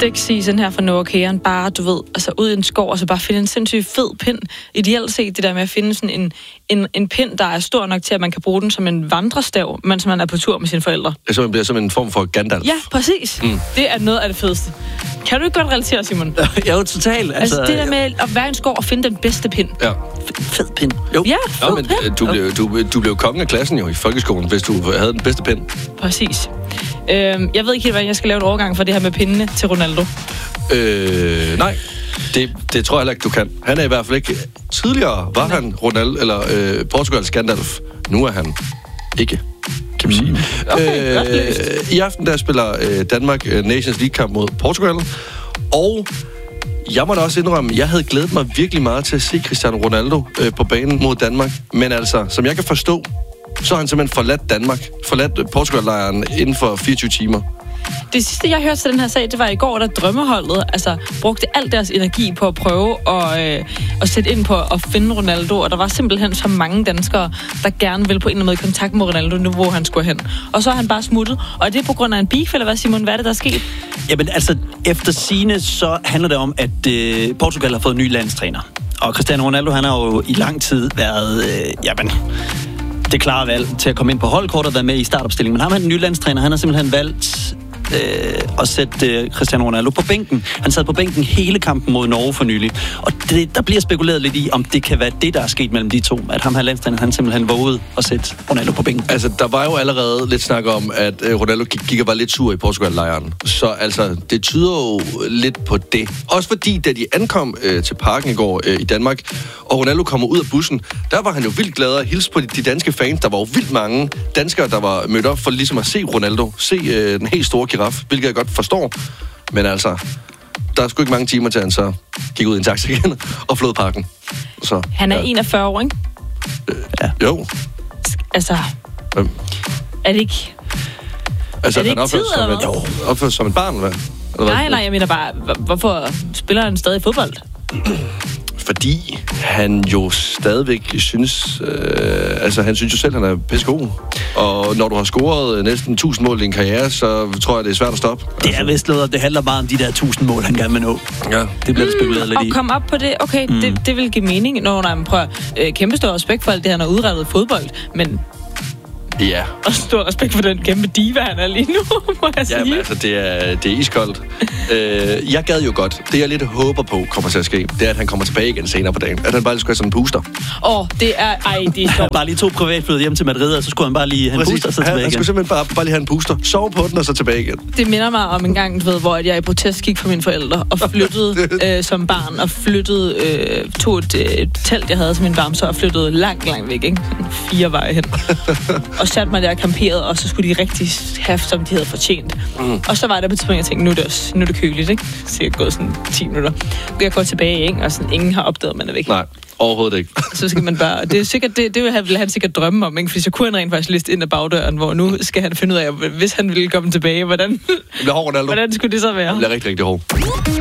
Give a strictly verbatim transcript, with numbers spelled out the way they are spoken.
stick season her for Noah Kahan. Bare, du ved, altså ud i en skov, og så bare finde en sindssygt fed pind. Ideelt set det der med at finde sådan en, en, en pind, der er stor nok til, at man kan bruge den som en vandrestav, mens man er på tur med sine forældre. Så man bliver som en form for Gandalf. Ja, præcis. Mm. Det er noget af det fedeste. Kan du ikke godt relatere, Simon? Ja, jo, totalt. Altså, altså det der med at være i en skov og finde den bedste pind. Ja. F- fed pind. Jo. Ja, fed ja, men pind. Du blev, du, du blev kongen af klassen jo i folkeskolen, hvis du havde den bedste pind. Præcis. Øhm, jeg ved ikke helt, hvordan jeg skal lave en overgang for det her med pindene til Ronaldo. Øh, nej. Det, det tror jeg heller ikke, du kan. Han er i hvert fald ikke... Tidligere var nej. han Ronaldo, eller øh, Portugals Gandalf. Nu er han ikke, kan man sige. Okay, godt løst. Øh, I aften, der spiller øh, Danmark øh, Nations League-kamp mod Portugal. Og jeg må da også indrømme, jeg havde glædet mig virkelig meget til at se Cristiano Ronaldo øh, på banen mod Danmark. Men altså, som jeg kan forstå, så har han simpelthen forladt Danmark. Forladt Portugal-lejren inden for fireogtyve timer. Det sidste, jeg hørte til den her sag, det var i går, da drømmeholdet altså, brugte al deres energi på at prøve at, øh, at sætte ind på at finde Ronaldo, og der var simpelthen så mange danskere, der gerne ville på en eller anden måde kontakt med Ronaldo, nu hvor han skulle hen. Og så er han bare smuttet. Og er det på grund af en beef, eller hvad, Simon? Hvad er det, der er sket? Jamen, altså, efter sigende, så handler det om, at øh, Portugal har fået en ny landstræner. Og Cristiano Ronaldo, han har jo i lang tid været, øh, jamen... det klare valg til at komme ind på holdkort og være med i startopstillingen. Men ham er den nye landstræner, han har simpelthen valgt øh, at sætte øh, Cristiano Ronaldo på bænken. Han sad på bænken hele kampen mod Norge for nylig. Og det, der bliver spekuleret lidt i, om det kan være det, der er sket mellem de to. At ham her landstræner, han simpelthen vågede at sætte Ronaldo på bænken. Altså, der var jo allerede lidt snak om, at øh, Ronaldo gik, gik og var lidt sur i Portugal-lejren. Så altså, det tyder jo lidt på det. Også fordi, da de ankom øh, til parken i går øh, i Danmark, og Ronaldo kommer ud af bussen, der var han jo vildt glad at hilse på de, de danske fans. Der var jo vildt mange danskere, der var mødt op for ligesom at se Ronaldo. Se øh, den helt store giraf, hvilket jeg godt forstår. Men altså, der er sgu ikke mange timer til, han så gik ud i en taxa igen og flød parken. Så, Han er ja. enogfyrre år, ikke? Øh, ja. Jo. Altså, Øhm. er det ikke... Altså, er det han ikke tid, som, eller et, opført som et barn, eller hvad? Eller Nej, hvad? nej, jeg mener bare, hvorfor spiller han stadig fodbold? Fordi han jo stadigvæk synes... Øh, altså, han synes jo selv, han er pissegod. Og når du har scoret næsten tusind mål i en karriere, så tror jeg, det er svært at stoppe. Det er vist noget, det handler bare om de der tusind mål, han gerne vil nå. Ja. Det bliver der spekuleret mm, lidt og i. Og komme op på det, okay, mm. det, det vil give mening. Når man prøver øh, kæmpe stor respekt for alt det, han har udrettet fodbold, men... Ja. Og stor respekt for den kæmpe diva, han er lige nu, må jeg sige. Jamen, altså, det er, det er iskoldt. øh, jeg gad jo godt. Det, jeg lidt håber på, kommer til at ske, det er, at han kommer tilbage igen senere på dagen. At han bare skulle have sådan en booster. Åh, oh, det er... Ej, det er sjovt. Bare lige to privatflyet hjem til Madrid, og så skulle han bare lige have en booster, og så tilbage han, igen. Han skulle simpelthen bare, bare lige have en booster, sove på den, og så tilbage igen. Det minder mig om en gang, du ved, hvor jeg i protest gik fra mine forældre og flyttede øh, som barn, og flyttede, øh, tog et, et telt, jeg havde som min bamse, og flyttede langt, langt væk, ikke? Fire veje hen. Og satte mig der og kamperede, og så skulle de rigtig have, som de havde fortjent. Mm. Og så var der på tidspunkt, jeg tænkte, nu er det, også, nu er det køligt, ikke? Så jeg er gået sådan ti minutter. Jeg går tilbage, ikke? Og sådan, ingen har opdaget, at man er væk. Nej, overhovedet ikke. Så skal man bare... Det er sikkert, det, det vil han sikkert drømme om, ikke? Fordi så kunne han rent faktisk liste ind ad bagdøren, hvor nu skal han finde ud af, hvis han ville komme tilbage, hvordan, Det bliver hård, Ronaldo. hvordan skulle det så være? Det bliver rigtig, rigtig hård.